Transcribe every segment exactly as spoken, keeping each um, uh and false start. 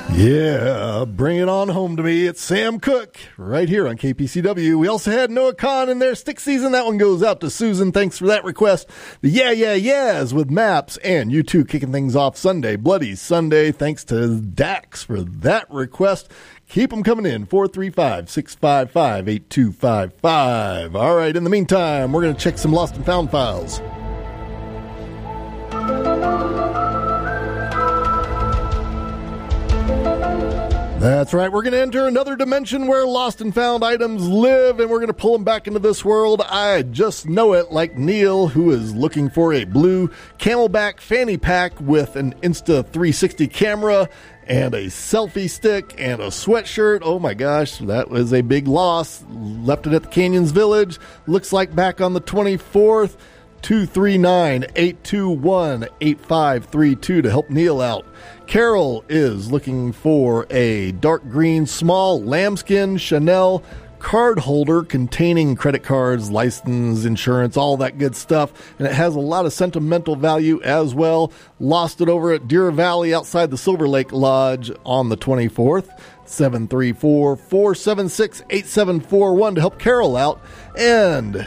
Yeah, bring it on home to me. It's Sam Cooke right here on K P C W. We also had Noah Khan in their stick season. That one goes out to Susan. Thanks for that request. The Yeah, Yeah, Yeahs with Maps and you two kicking things off Sunday. Bloody Sunday. Thanks to Dax for that request. Keep them coming in. four three five, six five five, eight two five five. All right, in the meantime, we're going to check some lost and found files. That's right. We're going to enter another dimension where lost and found items live, and we're going to pull them back into this world. I just know it, like Neil, who is looking for a blue Camelback fanny pack with an Insta three sixty camera and a selfie stick and a sweatshirt. Oh my gosh, that was a big loss. Left it at the Canyons Village. Looks like back on the twenty-fourth. two three nine, eight two one, eight five three two to help Neil out. Carol is looking for a dark green small lambskin Chanel card holder containing credit cards, license, insurance, all that good stuff. And it has a lot of sentimental value as well. Lost it over at Deer Valley outside the Silver Lake Lodge on the twenty-fourth. seven three four, four seven six, eight seven four one to help Carol out. And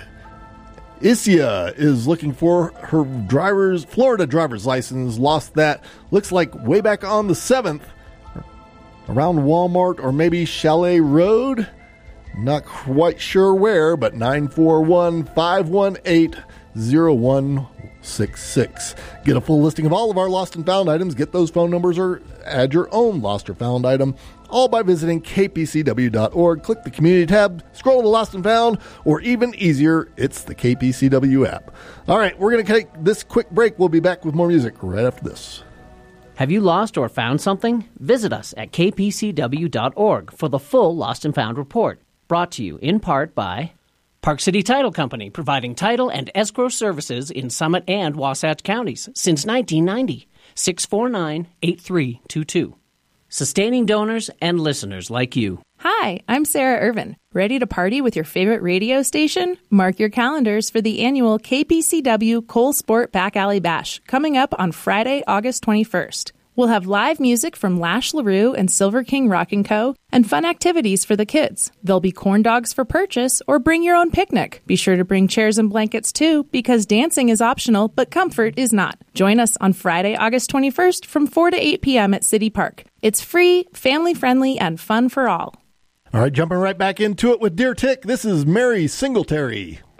Isia is looking for her driver's Florida driver's license. Lost that, looks like way back on the seventh, around Walmart or maybe Chalet Road. Not quite sure where, but nine four one, five one eight, zero one six six. Get a full listing of all of our lost and found items. Get those phone numbers or add your own lost or found item, all by visiting k p c w dot org. Click the community tab, scroll to lost and found, or even easier, it's the K P C W app. All right, we're going to take this quick break. We'll be back with more music right after this. Have you lost or found something? Visit us at k p c w dot org for the full Lost and Found report. Brought to you in part by Park City Title Company, providing title and escrow services in Summit and Wasatch counties since nineteen ninety. six four nine, eight three two two. Sustaining donors and listeners like you. Hi, I'm Sarah Irvin. Ready to party with your favorite radio station? Mark your calendars for the annual K P C W Cole Sport Back Alley Bash coming up on Friday, August twenty-first. We'll have live music from Lash LaRue and Silver King Rock and Co. and fun activities for the kids. There'll be corn dogs for purchase or bring your own picnic. Be sure to bring chairs and blankets too, because dancing is optional, but comfort is not. Join us on Friday, August twenty-first from four to eight p.m. at City Park. It's free, family-friendly, and fun for all. All right, jumping right back into it with Deer Tick. This is Mary Singletary.